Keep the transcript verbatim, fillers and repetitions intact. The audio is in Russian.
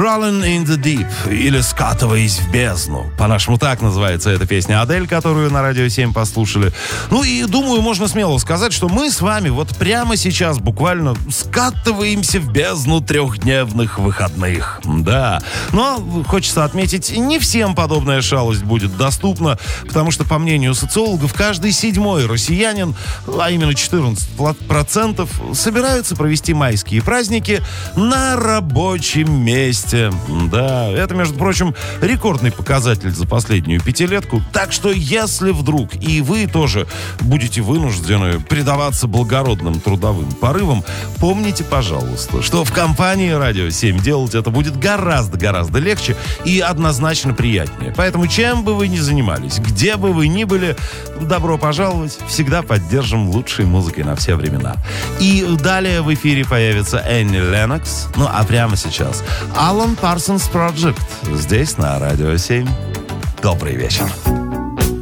Crawling in the Deep или «Скатываясь в бездну». По-нашему так называется эта песня Адель, которую на Радио семь послушали. Ну и, думаю, можно смело сказать, что мы с вами вот прямо сейчас буквально скатываемся в бездну трехдневных выходных. Да. Но хочется отметить, не всем подобная шалость будет доступна, потому что, по мнению социологов, каждый седьмой россиянин, а именно четырнадцать процентов, собираются провести майские праздники на рабочем месте. Да, это, между прочим, рекордный показатель за последнюю пятилетку. Так что, если вдруг и вы тоже будете вынуждены предаваться благородным трудовым порывам, помните, пожалуйста, что в компании Радио семь делать это будет гораздо-гораздо легче и однозначно приятнее. Поэтому, чем бы вы ни занимались, где бы вы ни были, добро пожаловать, всегда поддержим лучшей музыкой на все времена. И далее в эфире появится Энни Леннокс. Ну, а прямо сейчас Alan Parsons Project здесь на Радио семь. Добрый вечер.